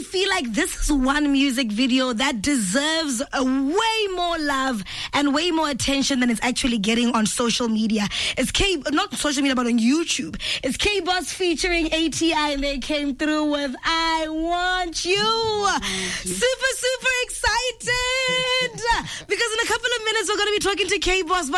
feel like this is one music video that deserves a way more love and way more attention than it's actually getting on social media. It's not social media, but on YouTube. It's K-Boss featuring ATI, and they came through with I Want You. Super excited because in a couple of minutes we're going to be talking to K-Boss.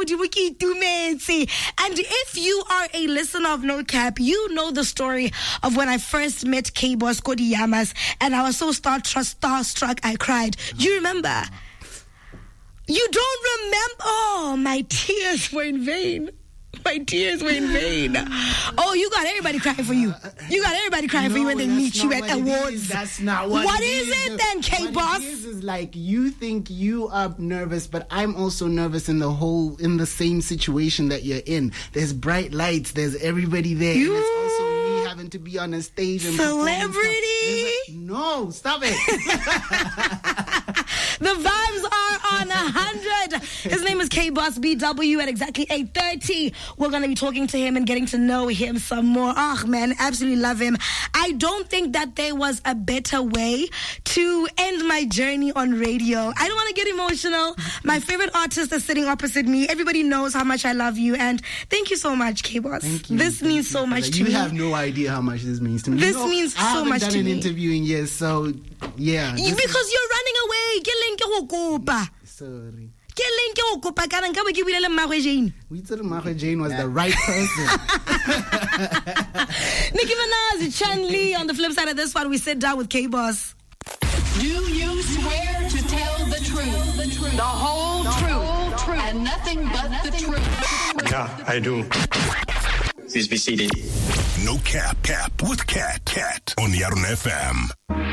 And if you are a listener of No Cap, you know the story of when I first met K-Boss Kodi Yamas, and I was so starstruck I cried. Do you remember? You don't remember? Oh, my tears were in vain. My tears were in vain. Oh, you got everybody crying for you. You got everybody crying for you when they meet you at awards. That's not what it is. What is it then, K-Boss? What it is like you think you are nervous, but I'm also nervous in the same situation that you're in. There's bright lights. There's everybody there. And it's also me having to be on a stage and celebrity. No, stop it. The vibes are on 100. His name is K-Boss BW. At exactly 8:30, we're going to be talking to him and getting to know him some more. Oh, man, absolutely love him. I don't think that there was a better way to end my journey on radio. I don't want to get emotional. My favorite artist is sitting opposite me. Everybody knows how much I love you. And thank you so much, K-Boss. Thank you. This means so much to me. You have no idea how much this means to me. This means so much to me. I haven't done an interview in years, so yeah. Because you're running away. Sorry. We thought Mahwe Jane was the right person. Nicki Minaj, Chun Li. On the flip side of this one, we sit down with K-Boss. Do you swear to tell the truth, the whole truth, and nothing but the truth? Yeah, I do. Please be seated. No Cap with Cat on Yarun FM.